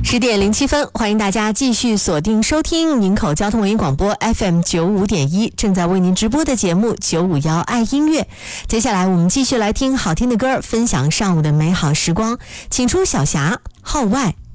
10:07，欢迎大家继续锁定收听宁口交通文艺广播 FM95.1，正在为您直播的节目951爱音乐。接下来我们继续来听好听的歌，分享上午的美好时光，请出小霞号外。